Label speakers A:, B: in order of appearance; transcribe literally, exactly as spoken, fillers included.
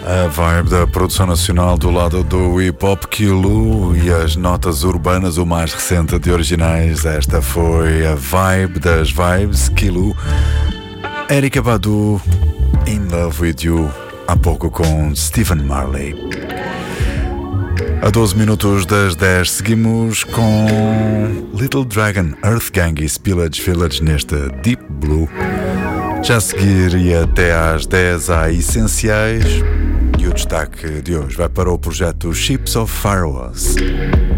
A: A vibe da produção nacional do lado do hip-hop Kilu e as notas urbanas, o mais recente de originais. Esta foi a vibe das vibes, Kilu. Erykah Badu, In Love With You, há pouco com Stephen Marley. A doze minutos das dez seguimos com Little Dragon, Earth Gang e Spillage Village neste Deep Blue. Já a seguir e até às dez há Essenciais. E o destaque de hoje vai para o projeto Ships of Pharaohs.